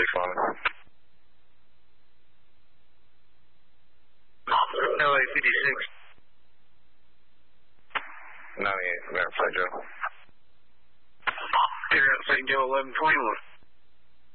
phone. LA 56. 98, St. Joe. Figure out St. Joe 1121.